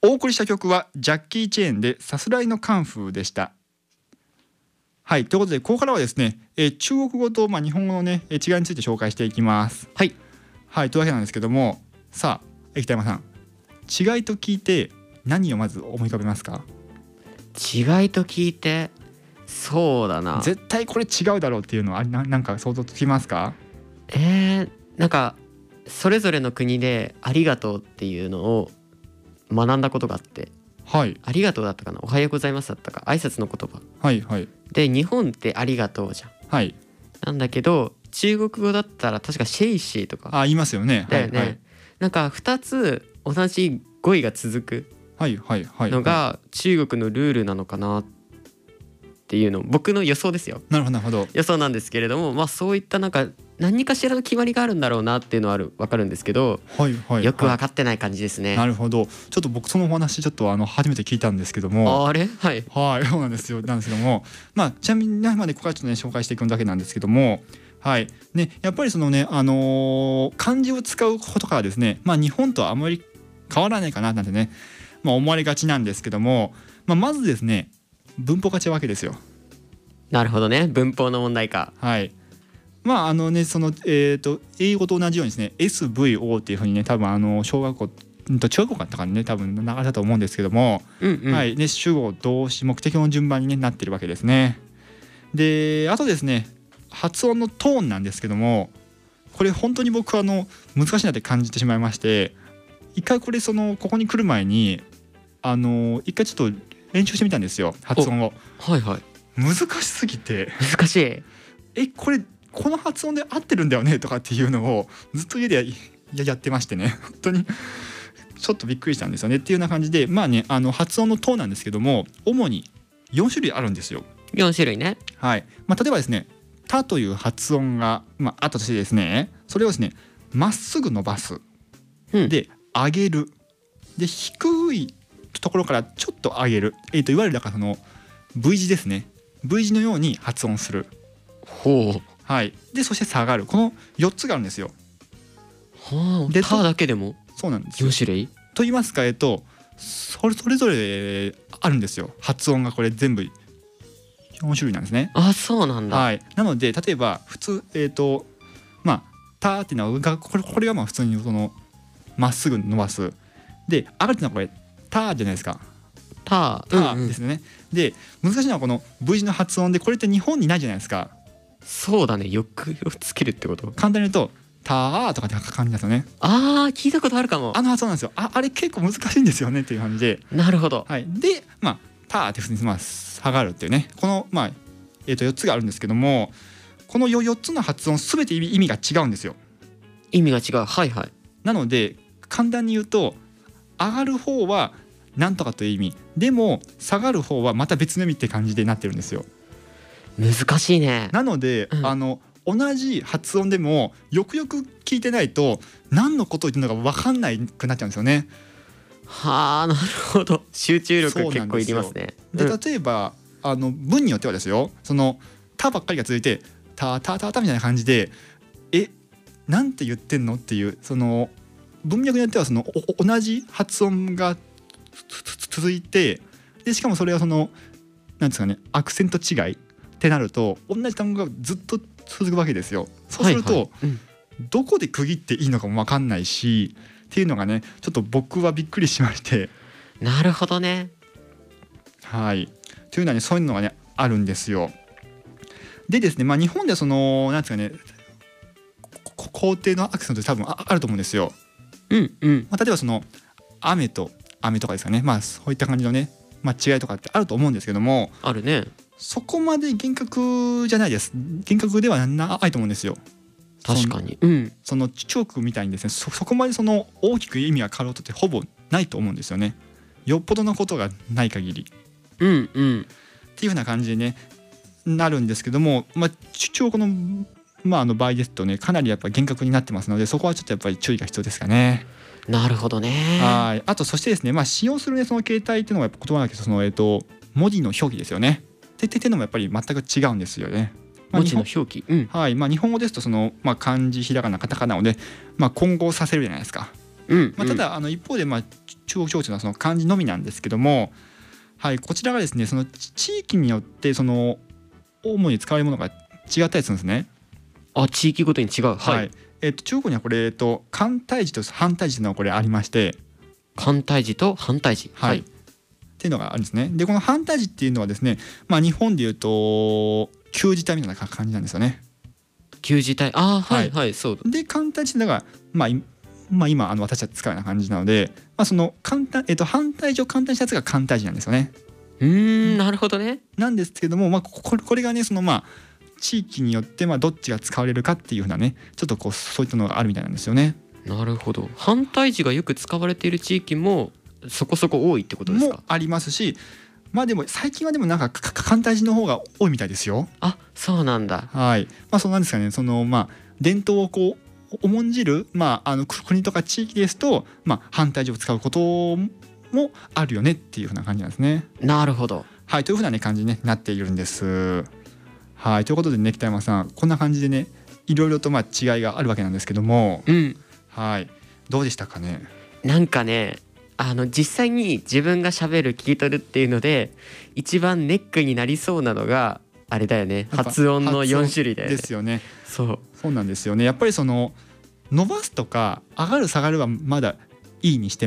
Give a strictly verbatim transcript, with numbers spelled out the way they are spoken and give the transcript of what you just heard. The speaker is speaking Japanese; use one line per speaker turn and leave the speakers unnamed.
お送りした曲はジャッキー・チェーンでさすらいのカンフーでした。はい、ということでここからはですね、えー、中国語とまあ日本語のね違いについて紹介していきます。
はい、
はい、というわけなんですけども、さあ液体山さん、違いと聞いて何をまず思い浮かべますか？
違いと聞いて、そうだな、
絶対これ違うだろうっていうのはななんか想像つきますか？
えー、なんかそれぞれの国でありがとうっていうのを学んだことがあって、
はい、
ありがとうだったかな、おはようございますだったか、挨拶の言葉
はいはい
で、日本ってありがとうじゃん。
はい。
なんだけど中国語だったら確かシェイシーとか
あ、言いますよね。
だよね、
はいはい
なんかふたつ同じ語彙が続く
はいはいはい
のが中国のルールなのかなっていうの、僕の予想ですよ。
なるほどなるほど。
予想なんですけれども、まあそういったなんか何かしらの決まりがあるんだろうなっていうのはある分かるんですけど、
はいはいはい、
よく分かってない感じですね。
なるほど。ちょっと僕そのお話ちょっとあの初めて聞いたんですけども、
あれ、はい、
はいそうなんですよなんですけども、まあちなみにねまでここからちょっとね紹介していくだけなんですけども、はいね、やっぱりそのねあのー、漢字を使うことからですね、まあ日本とはあまり変わらないかななんてね、まあ思われがちなんですけども、まあまずですね文法が違うわけですよ。
なるほどね、文法の問題か。
はい。まああのねそのえっと英語と同じようにですね エスブイオー っていうふうにね多分あの小学校と中学校かったかね多分流れだと思うんですけども、
うんうん、
はいね主語動詞目的の順番に、ね、なってるわけですね。であとですね発音のトーンなんですけども、これ本当に僕はあの難しいなって感じてしまいまして、一回これそのここに来る前にあの一回ちょっと練習してみたんですよ、発音を。
はいはい、
難しすぎて
難しい。
えこれこの発音で合ってるんだよねとかっていうのをずっと家で や, やってましてね本当にちょっとびっくりしたんですよねっていうような感じで、まあねあの発音のトーンなんですけども主によん種類あるんですよ。
よん種類ね。
はい、まあ、例えばですねたという発音が、まあ、あったとしてですね、それをですねまっすぐ伸ばす、
うん、
で上げる、で低いところからちょっと上げる、えー、といわゆるだからその V 字ですね、 V 字のように発音する。
ほう、
はい、でそして下がる、このよっつがあるんですよ。
はあ、
で
ただけでも
そうなんですよ。
よん種類
と言いますか、えっとそれそれぞれあるんですよ、発音が。これ全部よん種類なんですね。
あ、そうなんだ。
はい、なので例えば普通えっ、とまあ「た」っていうのはこれこれはまあ普通にそのまっすぐ伸ばす、で「上がる」っていうのはこれ「た」じゃないですか。
た、
た
うんうん、
ですよね。で難しいのはこの V 字の発音で、これって日本にないじゃないですか。
そうだね、抑揚つけるってこと。
簡単に言うと「たー」とかって感じなんですよね。
あー、聞いたことあるかも。
あの発音なんですよ。 あ, あれ結構難しいんですよねっていう感じで、
なるほど。
はい、でまあ「た」って普通にまあ下がるっていうね、このまあえー、とよっつがあるんですけども、この よ, よっつの発音すべて意味が違うんですよ。
意味が違う。はいはい。
なので簡単に言うと上がる方はなんとかという意味でも下がる方はまた別の意味って感じでなってるんですよ。
難しいね。
なので、うん、あの同じ発音でもよくよく聞いてないと何のことを言ってるのか分かんないくなっちゃうんですよね。
はあ、なるほど。集中力結構いりますね。
で例えば、うん、あの文によってはですよ、その「た」ばっかりが続いて「たたたた」みたいな感じでえなんて言ってんのっていう、その文脈によってはその同じ発音が続いて、でしかもそれはそのなんですかねアクセント違いってなると同じ単語がずっと続くわけですよ。そうすると、はいはい、うん、どこで区切っていいのかも分かんないしっていうのがねちょっと僕はびっくりしまして。
なるほどね。
はいというのはねそういうのがねあるんですよ。でですね、まあ、日本ではそのなんですかね肯定のアクセントって多分 あ, あると思うんですよ。
うんうん、
まあ、例えばその雨と雨とかですかね、まあそういった感じのね、まあ、違いとかってあると思うんですけども、
あるね。
そこまで厳格じゃないです。厳格ではないと思うんですよ。
確かに、うん、
その中国みたいにですね そ, そこまでその大きく意味が変わることってほぼないと思うんですよね。よっぽどのことがない限り、
うんうん、
っていうふうな感じでねなるんですけども、まあ、中国のまあ、あの場合ですとねかなりやっぱ厳格になってますので、そこはちょっとやっぱり注意が必要ですかね。
なるほどね。
はい、あとそしてですね、まあ、使用する、ね、その形態っていうのがやっぱ言葉だけどその、えー、と文字の表記ですよね。っていうのもやっぱり全く違うんですよね。
まあ、文字の表記、うん、
はい、まあ、日本語ですとその、まあ、漢字ひらがなカタカナをね、まあ、混合させるじゃないですか。
うん
まあ、ただあの一方でまあ中国地方というのはその漢字のみなんですけども、はい、こちらがですねその地域によってその主に使われるものが違ったりするんですね。
あ、地域ごとに違う。はい、
はい、えっと中国にはこれ、えっと、簡体字と反対字というのがこれありまして、
簡体字と反対字。
はいっていうのがあるんですね。でこの反対字っていうのはですね、まあ、日本でいうと旧字体みたいな感じなんですよね。
旧字体。ああ、はい
はい
はい、そうだ。
で簡体字だが、まあいまあ、今あの私たち使うような感じなので、まあ、その簡単、えっと、反対字を簡単にしたやつが簡体字なんですよね。
うーん、なるほどね。
なんですけども、まあ、これこれがねそのまあ地域によってまあどっちが使われるかっていうふうなねちょっとこうそういったのがあるみたいなんですよね。
なるほど。反対字がよく使われている地域もそこそこ多いってことですか。
もありますし、まあでも最近はでもなんかかか簡体字の方が多いみたいですよ。
あ、そうなんだ。
はい。まあそうなんですかね。そのまあ伝統をこう重んじるまああの国とか地域ですと、まあ反対字を使うこともあるよねっていうふうな感じなんですね。
なるほど。
はい、というふうなね感じに、ね、なっているんです。はい、ということでね北山さんこんな感じでねいろいろとまあ違いがあるわけなんですけども、
うん。
はい、どうでしたかね。
なんかね、あの実際に自分が喋る聞き取るっていうので一番ネックになりそうなのがあれだよね。
やっぱ
発音のよん
発音
種類だよね。
ですよね。
そう
そうなんですよね。やっぱりその伸ばすとか上がる下がるはまだいいにして